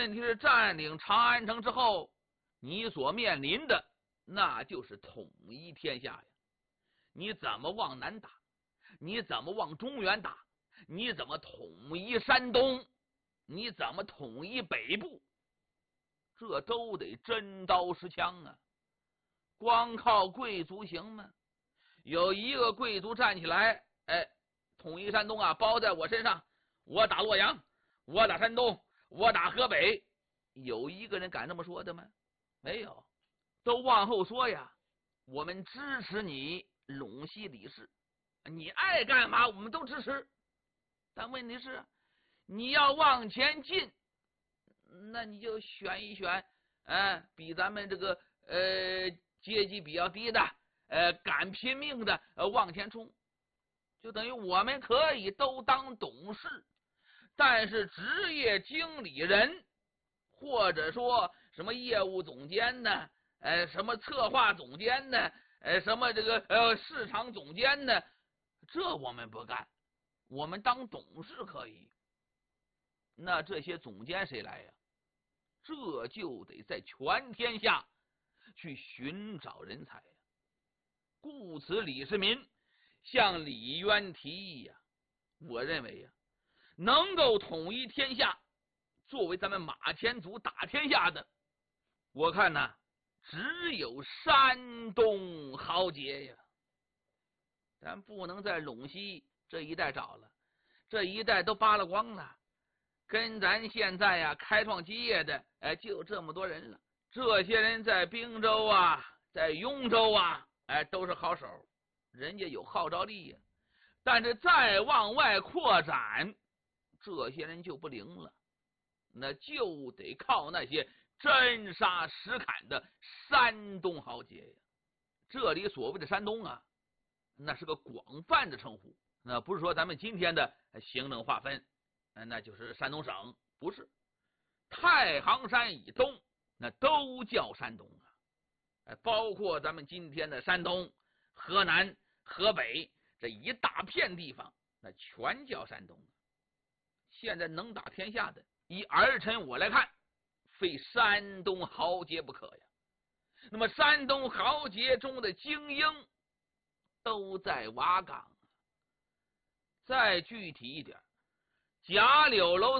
问题是占领长安城之后，你所面临的那就是统一天下呀。你怎么往南打？你怎么往中原打？你怎么统一山东？你怎么统一北部？这都得真刀实枪啊！光靠贵族行吗？有一个贵族站起来，统一山东啊，包在我身上，我打洛阳，我打山东，我打河北，有一个人敢这么说的吗？没有，都往后说呀，我们支持你陇西李氏，你爱干嘛我们都支持，但问题是你要往前进，那你就选一选比咱们这个阶级比较低的敢拼命的往前冲，就等于我们可以都当董事，但是职业经理人或者说什么业务总监呢，什么策划总监呢，什么这个市场总监呢，这我们不干，我们当董事可以。那这些总监谁来呀？这就得在全天下去寻找人才呀。故此李世民向李渊提议呀，我认为呀，能够统一天下，作为咱们马前卒打天下的，我看呢，只有山东豪杰呀。咱不能在陇西这一带找了，这一带都扒拉光了，跟咱现在呀开创基业的就这么多人了。这些人在滨州啊，在雍州啊，都是好手，人家有号召力呀。但是再往外扩展，这些人就不灵了，那就得靠那些真杀实砍的山东豪杰呀。这里所谓的山东啊，那是个广泛的称呼，那不是说咱们今天的行政划分，那就是山东省，不是。太行山以东那都叫山东啊，包括咱们今天的山东、河南、河北这一大片地方，那全叫山东。现在能打天下的，以儿臣我来看，非山东豪杰不可呀。那么山东豪杰中的精英都在瓦岗。再具体一点，贾柳楼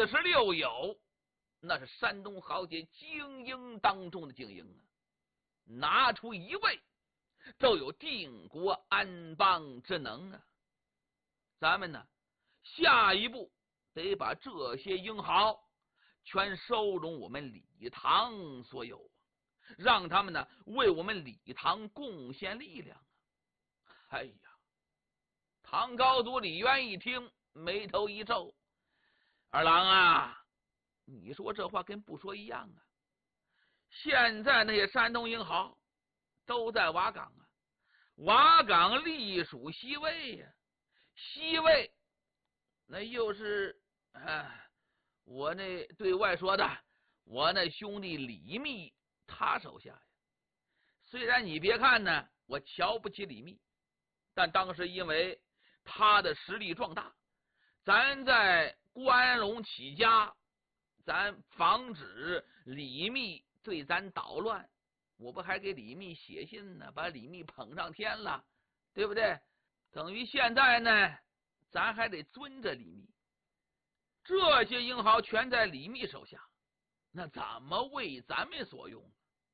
46友，那是山东豪杰精英当中的精英啊，拿出一位都有定国安邦之能啊。咱们呢，下一步得把这些英豪全收容我们李唐所有，让他们呢为我们李唐贡献力量啊。哎呀，唐高祖李渊一听，眉头一皱，二郎啊，你说这话跟不说一样啊。现在那些山东英豪都在瓦岗啊，瓦岗隶属西魏呀，西魏那又是我那对外说的，我那兄弟李密他手下呀。虽然你别看呢，我瞧不起李密，但当时因为他的实力壮大，咱在关陇起家，咱防止李密对咱捣乱，我不还给李密写信呢，把李密捧上天了，对不对？等于现在呢，咱还得尊着李密。这些英豪全在李密手下，那怎么为咱们所用？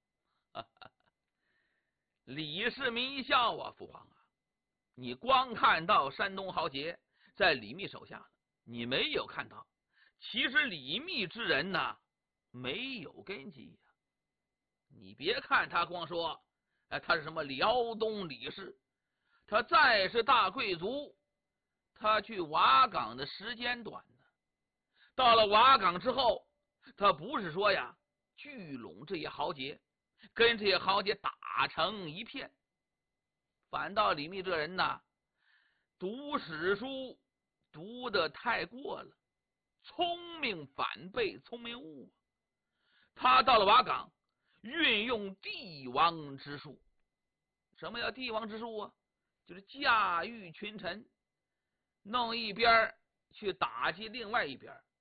李世民一笑啊，父皇啊，你光看到山东豪杰在李密手下了，你没有看到其实李密之人呢没有根基呀。你别看他光说他是什么辽东李氏，他再是大贵族，他去瓦岗的时间短呢。到了瓦岗之后，他不是说呀聚拢这些豪杰，跟这些豪杰打成一片，反倒李密这人呢，读史书读得太过了，聪明反被聪明误。他到了瓦岗，运用帝王之术。什么叫帝王之术啊？就是驾驭群臣，弄一边去打击另外一边，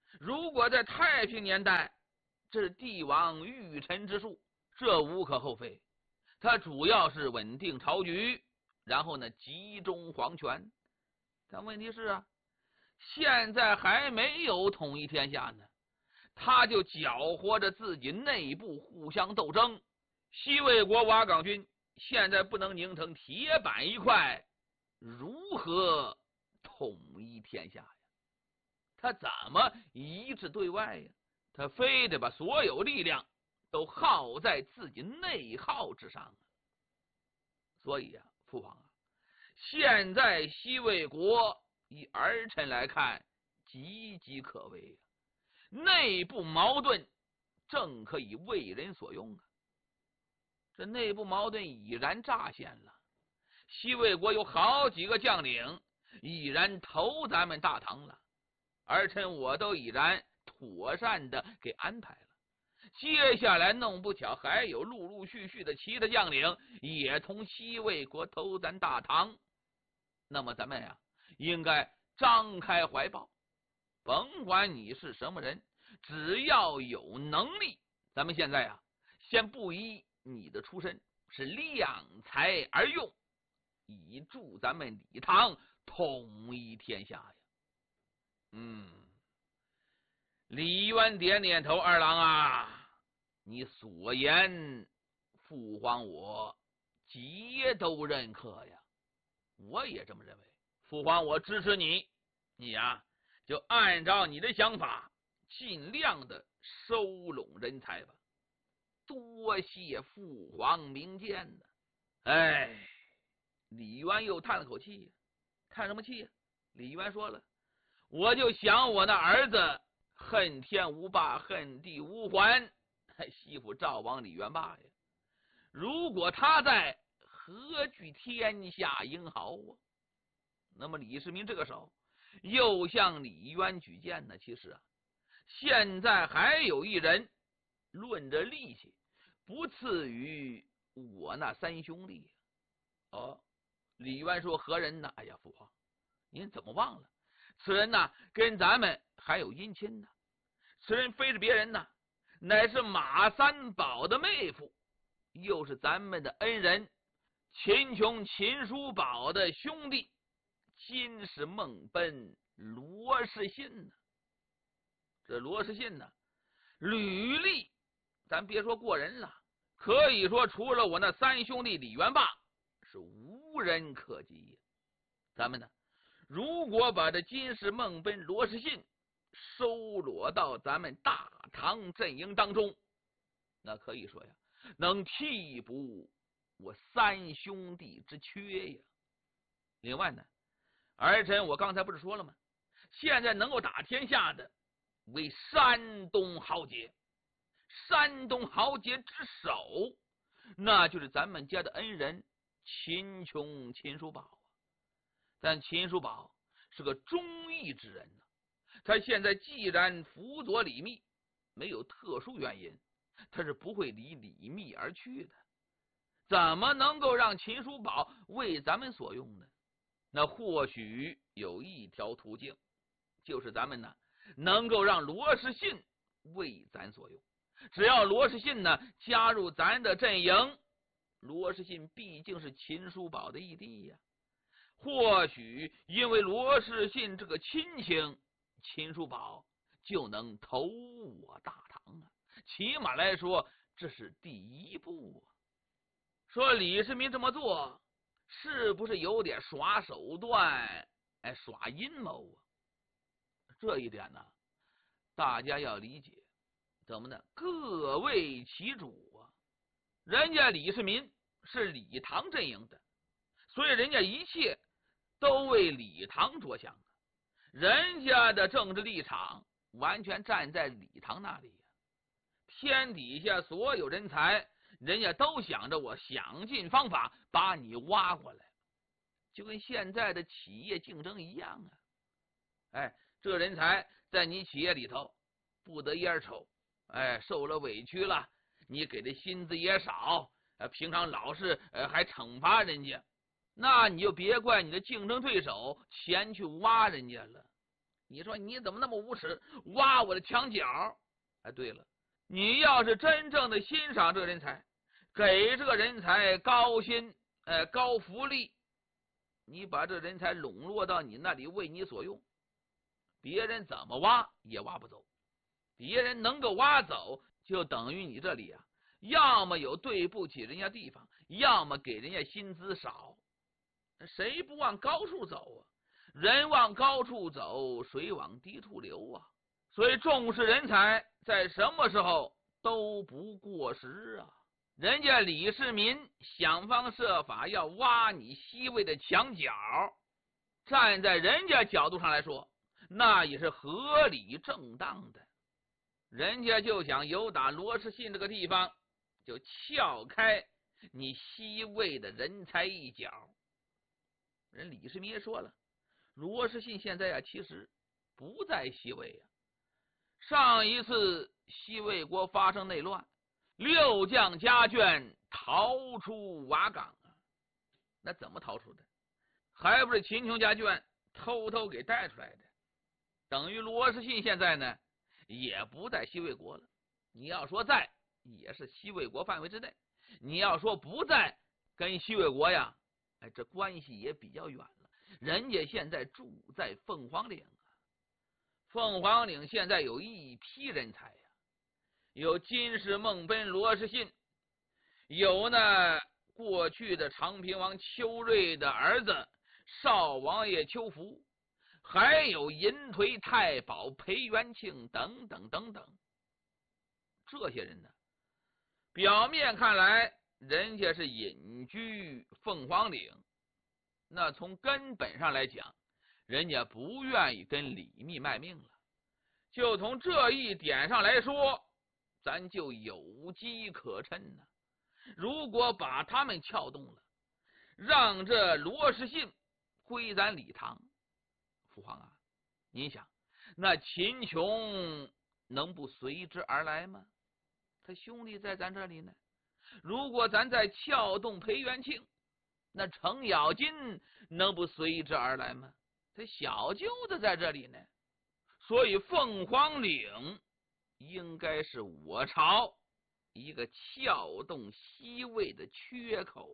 如果在太平年代，这是帝王御臣之术，这无可厚非。它主要是稳定朝局，然后呢集中皇权。但问题是啊，现在还没有统一天下呢，他就搅和着自己内部互相斗争。西魏国瓦岗军现在不能拧成铁板一块，如何统一天下呀？他怎么一致对外呀？他非得把所有力量都耗在自己内耗之上啊！所以啊，父皇啊，现在西魏国以儿臣来看，岌岌可危啊！内部矛盾正可以为人所用啊！这内部矛盾已然乍现了，西魏国有好几个将领已然投咱们大唐了，儿臣我都已然妥善的给安排了。接下来弄不巧还有陆陆续续的其他将领也同西魏国投咱大唐，那么咱们呀应该张开怀抱，甭管你是什么人，只要有能力，咱们现在呀先不依你的出身，是量才而用，以助咱们李唐统一天下呀。李渊点点头，二郎啊，你所言父皇我皆都认可呀，我也这么认为。父皇我支持你，你呀就按照你的想法尽量的收拢人才吧。多谢父皇明鉴呢。李渊又叹了口气，叹什么气呀？李渊说了，我就想我那儿子恨天无霸，恨地无还，媳妇赵王李元霸呀，如果他在，何惧天下英豪啊？那么李世民这个时候又向李渊举荐呢。其实啊，现在还有一人论着力气不次于我那三兄弟。李渊说何人呢？哎呀，父皇您怎么忘了，此人呢跟咱们还有姻亲呢。此人非是别人呢，乃是马三宝的妹夫，又是咱们的恩人秦琼秦叔宝的兄弟金氏孟贲罗士信呢。这罗士信呢履历咱别说过人了，可以说除了我那三兄弟李元霸是无人可及。咱们呢如果把这金氏孟贲罗士信收罗到咱们大唐阵营当中，那可以说呀能替补我三兄弟之缺呀。另外呢，儿臣我刚才不是说了吗，现在能够打天下的为山东豪杰，山东豪杰之首那就是咱们家的恩人秦琼秦叔宝。但秦叔宝是个忠义之人呢，他现在既然辅佐李密，没有特殊原因，他是不会离李密而去的。怎么能够让秦叔宝为咱们所用呢？那或许有一条途径，就是咱们呢能够让罗士信为咱所用。只要罗士信呢加入咱的阵营，罗士信毕竟是秦叔宝的义弟呀，或许因为罗士信这个亲情，秦叔宝就能投我大唐啊。起码来说，这是第一步啊。说李世民这么做，是不是有点耍手段，耍阴谋啊？这一点呢，大家要理解。怎么呢？各为其主啊。人家李世民是李唐阵营的，所以人家一切都为李唐着想啊。人家的政治立场完全站在李唐那里呀。天底下所有人才，人家都想着我想尽方法把你挖过来，就跟现在的企业竞争一样啊。这人才在你企业里头不得烟抽，受了委屈了，你给的薪资也少，平常老是还惩罚人家，那你就别怪你的竞争对手前去挖人家了。 你说你怎么那么无耻，挖我的墙角？哎，对了，你要是真正的欣赏这个人才，给这个人才高薪，高福利，你把这人才笼络到你那里为你所用，别人怎么挖也挖不走，别人能够挖走，就等于你这里啊，要么有对不起人家地方，要么给人家薪资少。谁不往高处走啊？人往高处走，水往低处流啊。所以重视人才，在什么时候都不过时啊。人家李世民想方设法要挖你西魏的墙角，站在人家角度上来说，那也是合理正当的。人家就想由打罗士信这个地方就撬开你西魏的人才一角。人李世民也说了，罗士信现在其实不在西魏上一次西魏国发生内乱，6将家眷逃出瓦岗那怎么逃出的？还不是秦琼家眷偷偷给带出来的。等于罗士信现在呢也不在西魏国了。你要说在，也是西魏国范围之内；你要说不在，跟西魏国这关系也比较远了。人家现在住在凤凰岭凤凰岭现在有一批人才有金氏孟贲罗士信，有呢过去的长平王邱瑞的儿子少王爷邱福，还有银颓太保裴元庆等等等等。这些人呢，表面看来人家是隐居凤凰岭，那从根本上来讲，人家不愿意跟李密卖命了。就从这一点上来说，咱就有机可乘呢。如果把他们撬动了，让这罗士信归咱李唐，父皇您想，那秦琼能不随之而来吗？他兄弟在咱这里呢。如果咱再撬动裴元庆，那程咬金能不随之而来吗？他小舅子在这里呢。所以凤凰岭应该是我朝一个撬动西魏的缺口。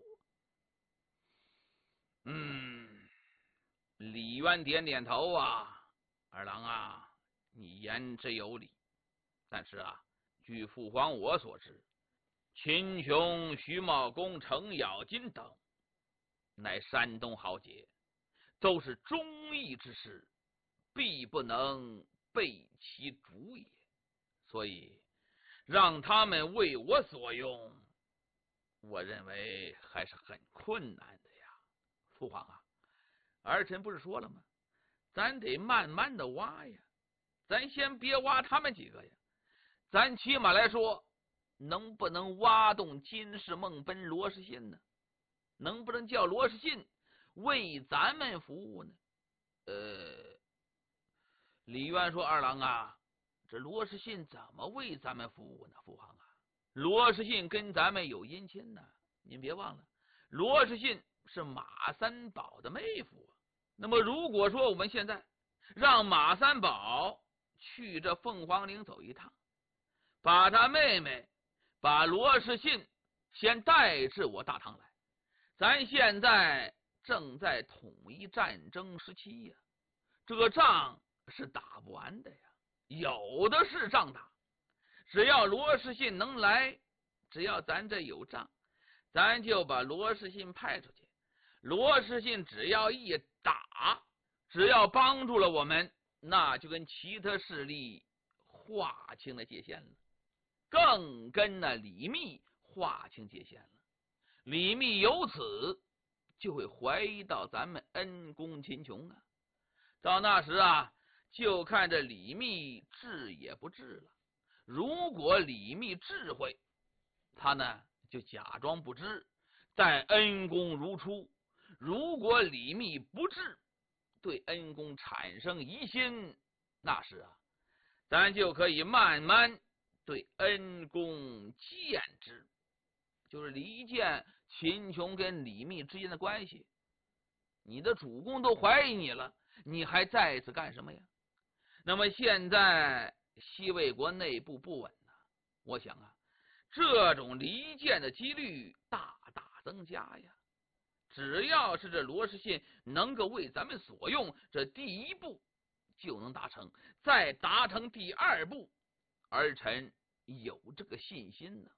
李渊点点头二郎你言之有理。但是据父皇我所知，秦琼、徐茂公、程咬金等乃山东豪杰，都是忠义之士，必不能背其主也。所以让他们为我所用，我认为还是很困难的呀。父皇儿臣不是说了吗？咱得慢慢的挖呀，咱先别挖他们几个呀，咱起码来说，能不能挖动金氏孟贲罗士信呢？能不能叫罗士信为咱们服务呢？李渊说，二郎这罗士信怎么为咱们服务呢？父皇罗士信跟咱们有姻亲呢，您别忘了，罗士信是马三宝的妹夫那么如果说我们现在让马三宝去这凤凰岭走一趟，把他妹妹把罗士信先带至我大唐来，咱现在正在统一战争时期这个仗是打不完的有的是仗打。只要罗士信能来，只要咱这有仗，咱就把罗士信派出去。罗士信只要一打，只要帮助了我们，那就跟其他势力划清了界限了，更跟李密划清界限了。李密由此就会怀疑到咱们恩公秦琼到那时就看这李密治也不治了。如果李密智慧，他呢就假装不知，待恩公如初；如果李密不治，对恩公产生疑心，那时咱就可以慢慢对恩公见之，就是离间秦琼跟李密之间的关系。你的主公都怀疑你了，你还在此干什么呀？ 那么现在西魏国内部不稳呐，我想啊，这种离间的几率大大增加呀。只要是这罗士信能够为咱们所用，这第一步就能达成，再达成第二步，儿臣有这个信心呢。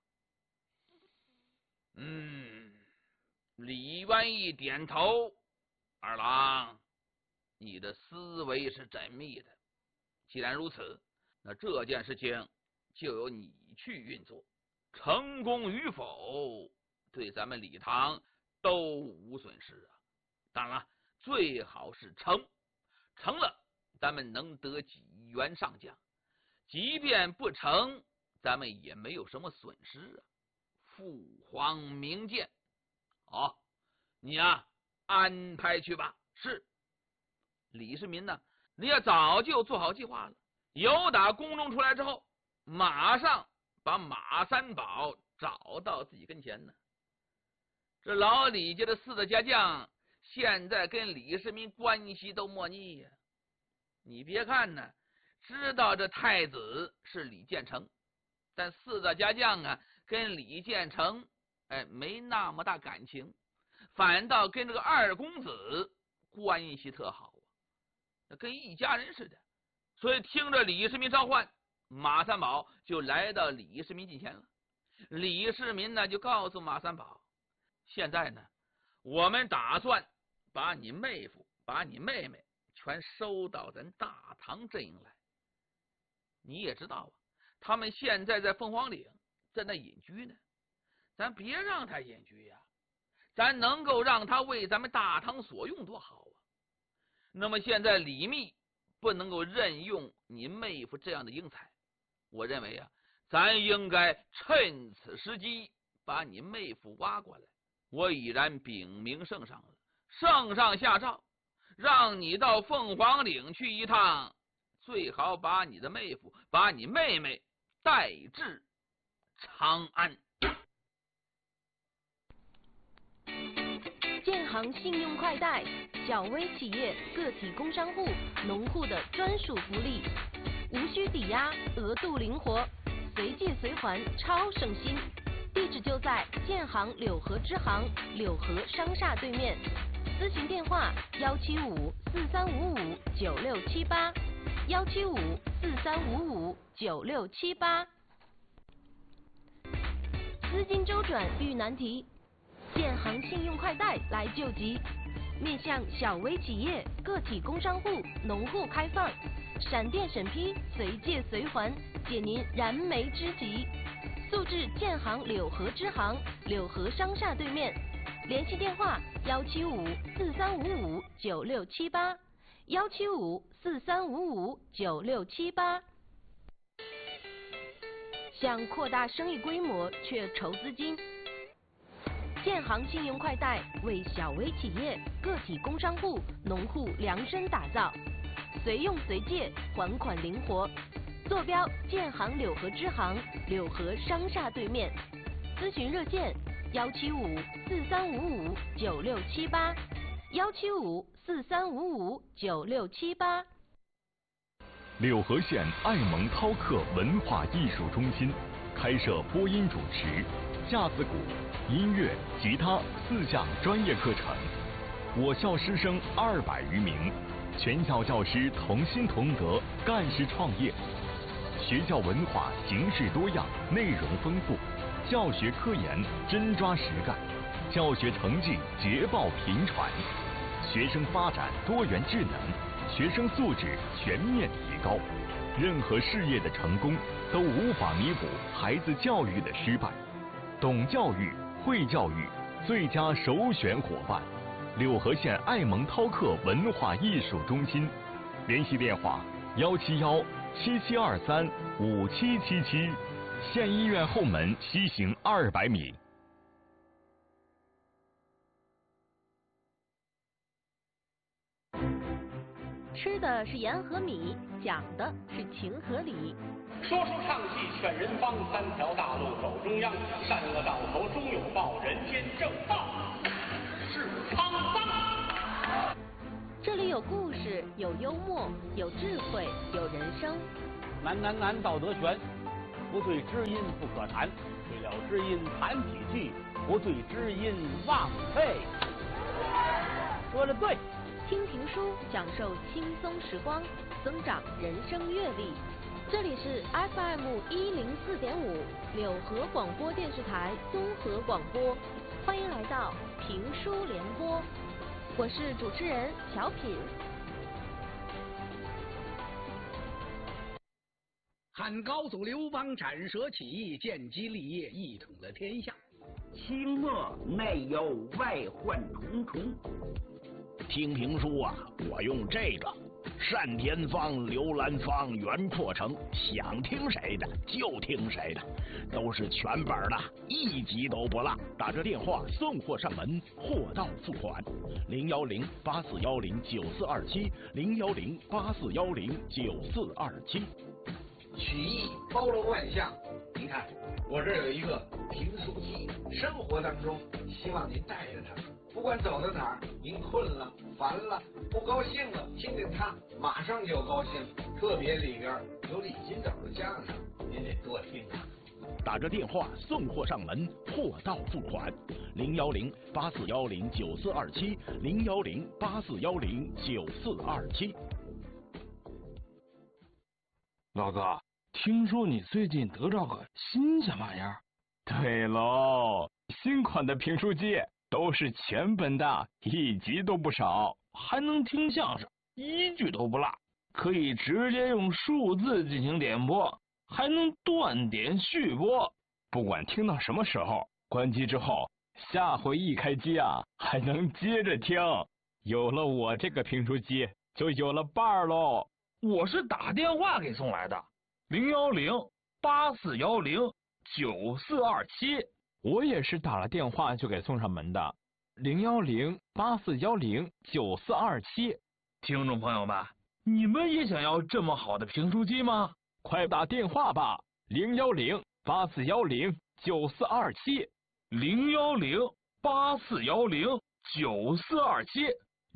李渊一点头，二郎，你的思维是缜密的。既然如此，那这件事情就由你去运作，成功与否对咱们李唐都无损失啊。当然了，最好是成了，咱们能得几员上将；即便不成，咱们也没有什么损失啊。父皇明鉴，好，你啊安排去吧。是。李世民呢，你也早就做好计划了。由打宫中出来之后，马上把马三宝找到自己跟前呢。这老李家的4个家将，现在跟李世民关系都莫逆呀。你别看呢，知道这太子是李建成，但4个家将啊，跟李建成没那么大感情，反倒跟这个二公子关系特好啊，跟一家人似的。所以听着李世民召唤，马三宝就来到李世民近前了。李世民呢就告诉马三宝，现在呢，我们打算把你妹夫、把你妹妹全收到咱大唐阵营来。你也知道啊，他们现在在凤凰岭，在那隐居呢。咱别让他隐居呀，咱能够让他为咱们大唐所用多好啊。那么现在李密不能够任用你妹夫这样的英才，我认为啊，咱应该趁此时机把你妹夫挖过来。我已然禀明圣上了，圣上下诏，让你到凤凰岭去一趟，最好把你的妹夫、把你妹妹带至长安。 建行信用快贷，小微企业、个体工商户、农户的专属福利，无需抵押，额度灵活，随借随还，超省心。地址就在建行柳河支行柳河商厦对面，咨询电话175-4355-9678，175-4355-9678。资金周转遇难题，建行信用快贷来救急，面向小微企业、个体工商户、农户开放，闪电审批，随借随还，解您燃眉之急。速至建行柳河支行柳河商厦对面，联系电话175-4355-9678，175-4355-9678。想扩大生意规模却筹资金，建行信用快贷为小微企业、个体工商户、农户量身打造，随用随借，还款灵活。坐标建行柳河支行柳河商厦对面，咨询热线175-4355-9678，175-4355-9678。 柳河县爱蒙饕客文化艺术中心开设播音主持、架子鼓、音乐、吉他4项专业课程。我校师生200余名，全校教师同心同德，干事创业。学校文化形式多样，内容丰富，教学科研真抓实干，教学成绩捷报频传，学生发展多元智能，学生素质全面提高。任何事业的成功都无法弥补孩子教育的失败。懂教育、会教育，最佳首选伙伴。柳河县爱蒙饕客文化艺术中心，联系电话171-7723-5777，县医院后门西行200米。 吃的是盐和米，讲的是情和理。 说书唱戏劝人方，3条大路走中央，善恶到头终有报，人间正道是沧桑。 这里有故事，有幽默，有智慧，有人生。 难，道德全。不对知音不可谈，对了知音谈几句，不对知音忘废。说得对。 听评书，享受轻松时光，增长人生阅历。这里是 FM 104.5柳河广播电视台综合广播，欢迎来到评书联播，我是主持人小品。 汉高祖刘邦斩蛇起义，建基立业，一统了天下。 清末内忧外患重重。 听评书啊，我用这个单田芳、刘兰芳、袁阔成，想听谁的就听谁的，都是全本的，一集都不落。打着电话送货上门，货到付款。010-8410-9427，010-8410-9427。 曲艺包罗万象，您看我这有一个评书机，生活当中希望您带着它，不管走到哪儿，您困了、烦了、不高兴了，听听它，马上就高兴。特别里边有李金斗的相声，您得多听啊。 打着电话送货上门，货到付款。010-8410-9427，010-8410-9427。 老哥，听说你最近得着个新鲜玩意儿？ 对喽，新款的评书机都是全本的，一集都不少， 还能听相声，一句都不落，可以直接用数字进行点播，还能断点续播， 不管听到什么时候，关机之后，下回一开机啊，还能接着听。有了我这个评书机，就有了伴儿喽。 我是打电话给送来的，010-8410-9427。 我也是打了电话就给送上门的，010-8410-9427。 听众朋友们，你们也想要这么好的评书机吗？ 快打电话吧，010-8410-9427。 010-8410-9427。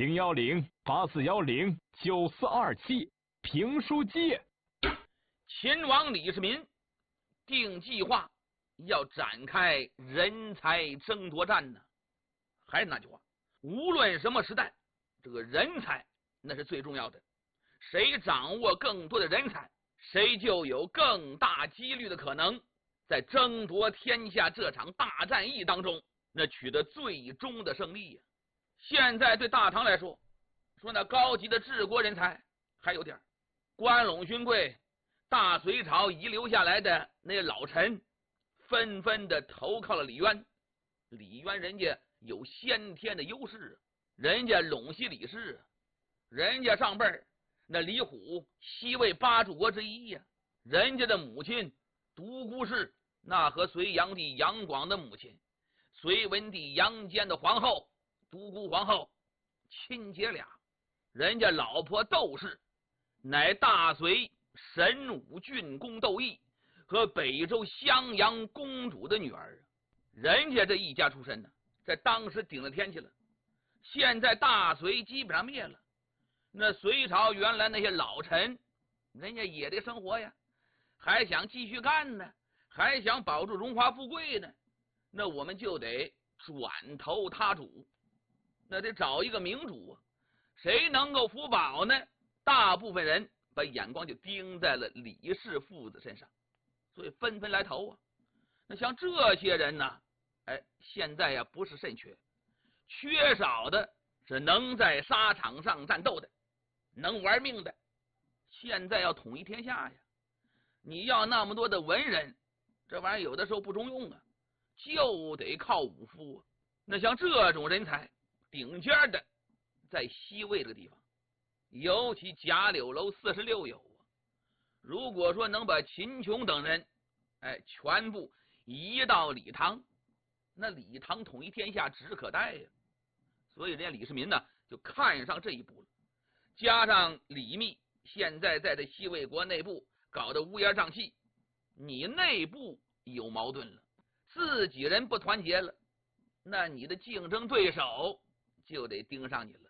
010-8410-9427。评书机。 秦王李世民定计划要展开人才争夺战呢。还是那句话，无论什么时代，这个人才那是最重要的。谁掌握更多的人才，谁就有更大几率的可能在争夺天下这场大战役当中，那取得最终的胜利呀。现在对大唐来说，说那高级的治国人才还有点，关陇勋贵、大隋朝遗留下来的那些老臣，纷纷的投靠了李渊。李渊人家有先天的优势，人家陇西李氏，人家上辈儿那李虎西魏八柱国之一呀，人家的母亲独孤氏，那和隋炀帝杨广的母亲隋文帝杨坚的皇后独孤皇后亲姐俩，人家老婆窦氏乃大隋神武郡公窦乂和北周襄阳公主的女儿，人家这一家出身呢，在当时顶了天去了。现在大隋基本上灭了，那隋朝原来那些老臣，人家也得生活呀，还想继续干呢，还想保住荣华富贵呢，那我们就得转投他主，那得找一个明主啊。谁能够福保呢？大部分人把眼光就盯在了李氏父子身上，所以纷纷来投啊。那像这些人呢，现在呀不是甚缺，缺少的是能在沙场上战斗的，能玩命的。现在要统一天下呀，你要那么多的文人，这玩意儿有的时候不中用啊，就得靠武夫啊。那像这种人才，顶尖的在西魏这个地方，尤其贾柳楼46有啊。如果说能把秦琼等人全部移到李唐，那李唐统一天下指日可待呀。所以人家李世民呢就看上这一步了。加上李密现在在这西魏国内部搞得乌烟瘴气，你内部有矛盾了，自己人不团结了，那你的竞争对手就得盯上你了。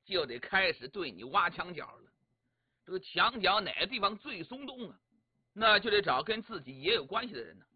就得开始对你挖墙角了。这个墙角哪个地方最松动啊？那就得找跟自己也有关系的人呢。